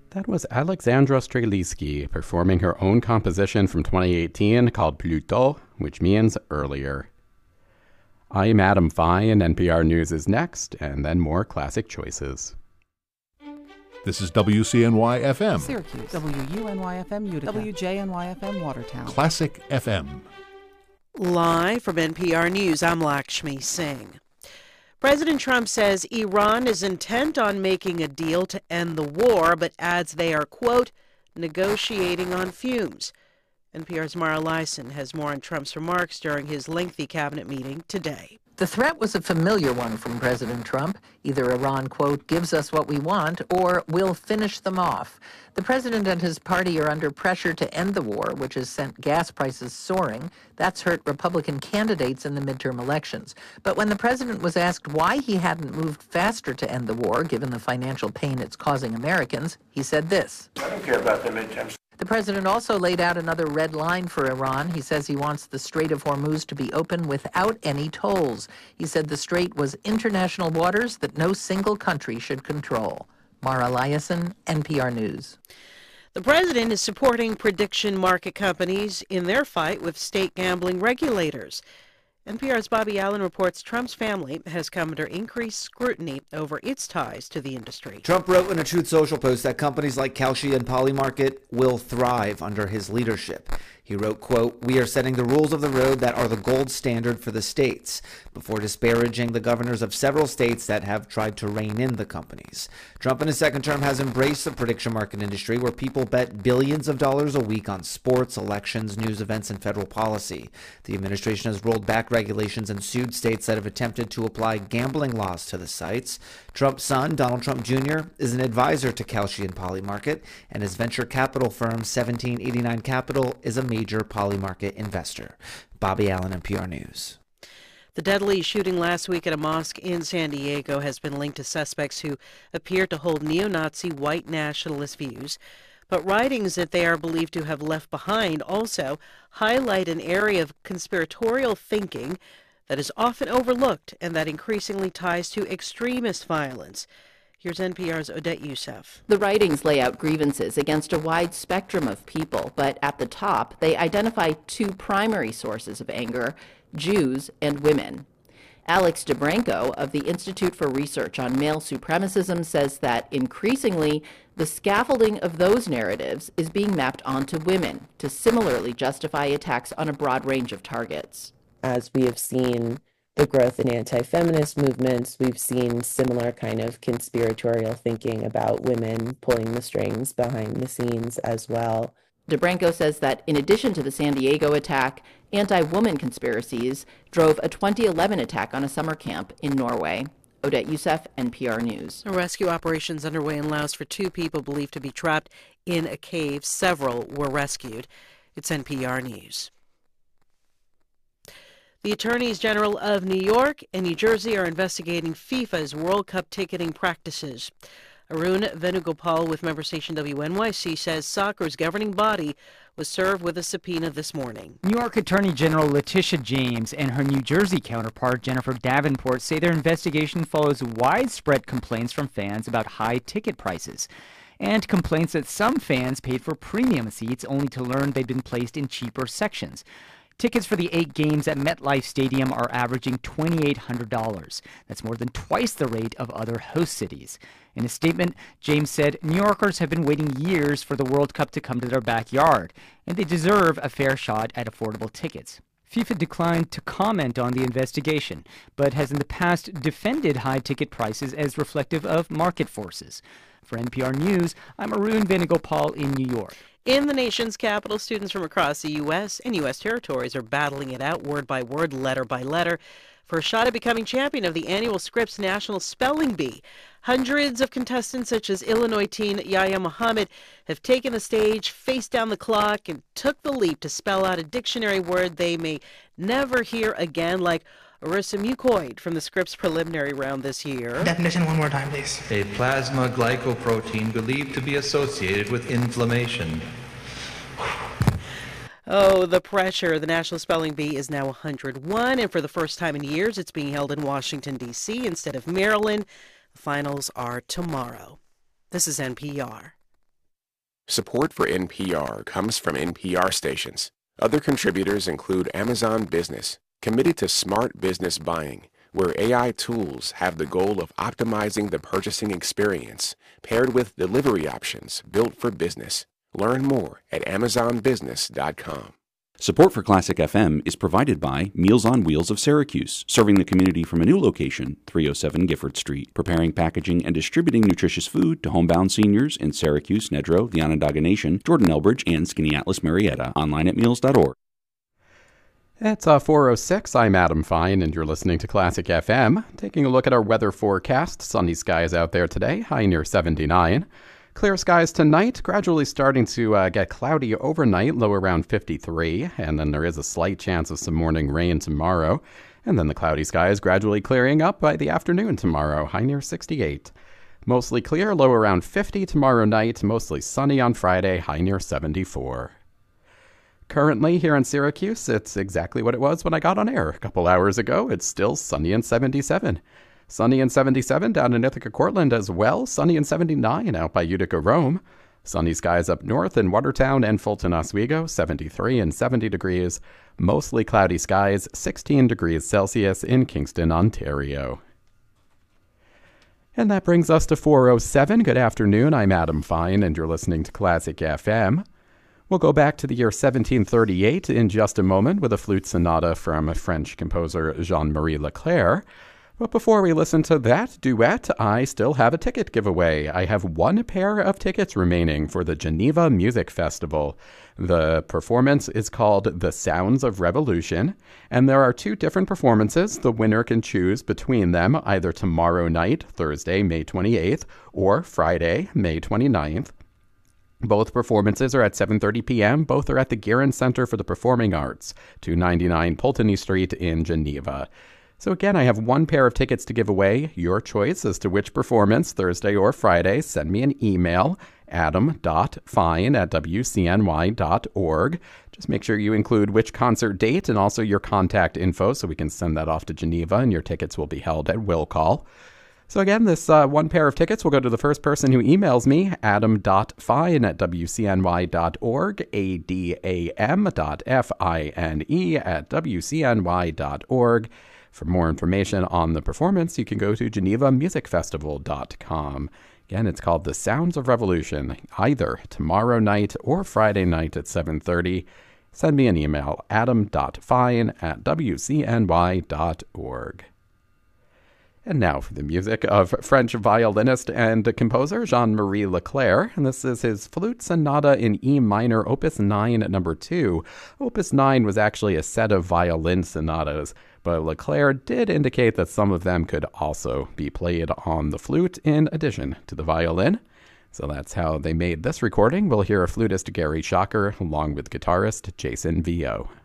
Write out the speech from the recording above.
That was Alexandra Streliski performing her own composition from 2018 called Plus tôt, which means earlier. I'm Adam Fine, and NPR News is next, and then more classic choices. This is WCNY-FM. Syracuse. WUNY-FM Utica. WJNY-FM Watertown. Classic FM. Live from NPR News, I'm Lakshmi Singh. President Trump says Iran is intent on making a deal to end the war, but adds they are, quote, negotiating on fumes. NPR's Mara Leisen has more on Trump's remarks during his lengthy cabinet meeting today. The threat was a familiar one from President Trump. Either Iran, quote, gives us what we want, or we'll finish them off. The president and his party are under pressure to end the war, which has sent gas prices soaring. That's hurt Republican candidates in the midterm elections. But when the president was asked why he hadn't moved faster to end the war, given the financial pain it's causing Americans, he said this. I don't care about the midterms. The president also laid out another red line for Iran. He says he wants the Strait of Hormuz to be open without any tolls. He said the strait was international waters that no single country should control. Mara Liasson, NPR News. The president is supporting prediction market companies in their fight with state gambling regulators. NPR's Bobby Allen reports Trump's family has come under increased scrutiny over its ties to the industry. Trump wrote in a Truth Social post that companies like Kalshi and Polymarket will thrive under his leadership. He wrote, quote, "We are setting the rules of the road that are the gold standard for the states," before disparaging the governors of several states that have tried to rein in the companies. Trump in his second term has embraced the prediction market industry where people bet billions of dollars a week on sports, elections, news events, and federal policy. The administration has rolled back regulations and sued states that have attempted to apply gambling laws to the sites. Trump's son, Donald Trump Jr., is an advisor to Kalshi and Polymarket, and his venture capital firm, 1789 Capital, is a major Polymarket investor. Bobby Allen, NPR News. The deadly shooting last week at a mosque in San Diego has been linked to suspects who appear to hold neo-Nazi white nationalist views. But writings that they are believed to have left behind also highlight an area of conspiratorial thinking that is often overlooked and that increasingly ties to extremist violence. Here's NPR's Odette Youssef. The writings lay out grievances against a wide spectrum of people, but at the top, they identify two primary sources of anger: Jews and women. Alex DeBranco of the Institute for Research on Male Supremacism says that increasingly, the scaffolding of those narratives is being mapped onto women to similarly justify attacks on a broad range of targets. As we have seen the growth in anti-feminist movements, we've seen similar kind of conspiratorial thinking about women pulling the strings behind the scenes as well. DeBranco says that in addition to the San Diego attack, anti-woman conspiracies drove a 2011 attack on a summer camp in Norway. Odette Youssef, NPR News. Rescue operations underway in Laos for two people believed to be trapped in a cave. Several were rescued. It's NPR News. The Attorneys General of New York and New Jersey are investigating FIFA's World Cup ticketing practices. Arun Venugopal with member station WNYC says soccer's governing body was served with a subpoena this morning. New York Attorney General Letitia James and her New Jersey counterpart Jennifer Davenport say their investigation follows widespread complaints from fans about high ticket prices and complaints that some fans paid for premium seats only to learn they'd been placed in cheaper sections. Tickets for the 8 games at MetLife Stadium are averaging $2,800. That's more than twice the rate of other host cities. In a statement, James said New Yorkers have been waiting years for the World Cup to come to their backyard, and they deserve a fair shot at affordable tickets. FIFA declined to comment on the investigation, but has in the past defended high ticket prices as reflective of market forces. For NPR News, I'm Arun Venugopal in New York. In the nation's capital, students from across the U.S. and U.S. territories are battling it out word by word, letter by letter, for a shot at becoming champion of the annual Scripps National Spelling Bee. Hundreds of contestants, such as Illinois teen Yahya Muhammad, have taken the stage, faced down the clock, and took the leap to spell out a dictionary word they may never hear again, like Erythromucoid from the Scripps preliminary round this year. Definition one more time, please. A plasma glycoprotein believed to be associated with inflammation. Oh, the pressure. The National Spelling Bee is now 101, and for the first time in years, it's being held in Washington, D.C. instead of Maryland. The finals are tomorrow. This is NPR. Support for NPR comes from NPR stations. Other contributors include Amazon Business, committed to smart business buying, where AI tools have the goal of optimizing the purchasing experience, paired with delivery options built for business. Learn more at amazonbusiness.com. Support for Classic FM is provided by Meals on Wheels of Syracuse, serving the community from a new location, 307 Gifford Street, preparing, packaging, and distributing nutritious food to homebound seniors in Syracuse, Nedrow, the Onondaga Nation, Jordan Elbridge, and Skaneateles, Marietta. Online at meals.org. It's 4:06. I'm Adam Fine, and you're listening to Classic FM. Taking a look at our weather forecast. Sunny skies out there today, high near 79. Clear skies tonight, gradually starting to get cloudy overnight, low around 53, and then there is a slight chance of some morning rain tomorrow. And then the cloudy skies gradually clearing up by the afternoon tomorrow, high near 68. Mostly clear, low around 50 tomorrow night, mostly sunny on Friday, high near 74. Currently here in Syracuse, it's exactly what it was when I got on air a couple hours ago. It's still sunny and 77. Sunny and 77 down in Ithaca, Cortland as well. Sunny and 79 out by Utica, Rome. Sunny skies up north in Watertown and Fulton, Oswego, 73 and 70 degrees. Mostly cloudy skies, 16 degrees Celsius in Kingston, Ontario. And that brings us to 4:07. Good afternoon. I'm Adam Fine, and you're listening to Classic FM. We'll go back to the year 1738 in just a moment with a flute sonata from French composer Jean-Marie Leclerc. But before we listen to that duet, I still have a ticket giveaway. I have one pair of tickets remaining for the Geneva Music Festival. The performance is called The Sounds of Revolution, and there are two different performances. The winner can choose between them either tomorrow night, Thursday, May 28th, or Friday, May 29th. Both performances are at 7:30 p.m. Both are at the Guerin Center for the Performing Arts, 299 Pulteney Street in Geneva. So again, I have one pair of tickets to give away. Your choice as to which performance, Thursday or Friday. Send me an email, adam.fine@wcny.org. Just make sure you include which concert date and also your contact info so we can send that off to Geneva, and your tickets will be held at will call. So again, this one pair of tickets will go to the first person who emails me, adam.fine@wcny.org, adam.fine@wcny.org. For more information on the performance, you can go to genevamusicfestival.com. Again, it's called The Sounds of Revolution, either tomorrow night or Friday night at 7:30. Send me an email, adam.fine@wcny.org. And now for the music of French violinist and composer Jean-Marie Leclerc. And this is his Flute Sonata in E minor, Opus 9, number 2. Opus 9 was actually a set of violin sonatas, but Leclerc did indicate that some of them could also be played on the flute in addition to the violin. So that's how they made this recording. We'll hear a flutist, Gary Shocker, along with guitarist Jason Vio.